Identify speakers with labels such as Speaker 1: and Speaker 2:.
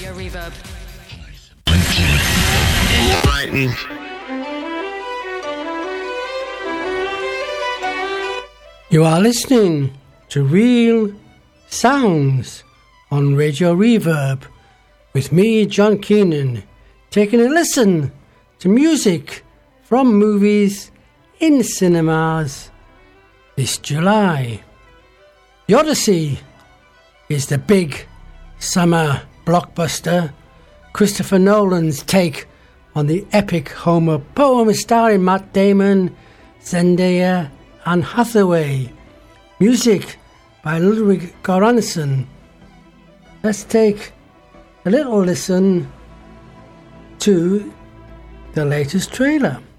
Speaker 1: Reverb.
Speaker 2: You are listening to Real Sounds on Radio Reverb with me, John Keenan, taking a listen to music from movies in cinemas this July. The Odyssey is the big summer blockbuster, Christopher Nolan's take on the epic Homer poem starring Matt Damon, Zendaya and Hathaway. Music by Ludwig Göransson. Let's take a little listen to the latest trailer.